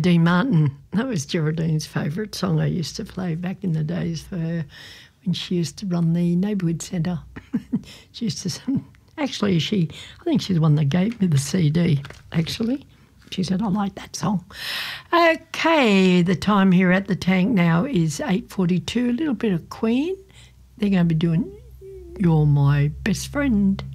Dean Martin. That was Geraldine's favourite song I used to play back in the days for her when she used to run the neighbourhood centre. She used to... Actually, I think she's the one that gave me the CD, actually. She said, I like that song. Okay, the time here at the Tank now is 8:42. A little bit of Queen. They're going to be doing You're My Best Friend.